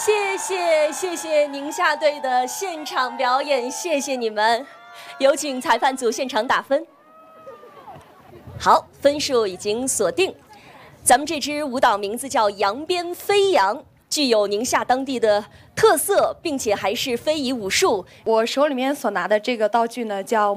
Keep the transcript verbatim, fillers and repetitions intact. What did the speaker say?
谢谢谢谢宁夏队的现场表演，谢谢你们。有请裁判组现场打分。好，分数已经锁定。咱们这支舞蹈名字叫扬鞭飞扬，具有宁夏当地的特色，并且还是非遗武术。 我手里面所拿的这个道具呢，叫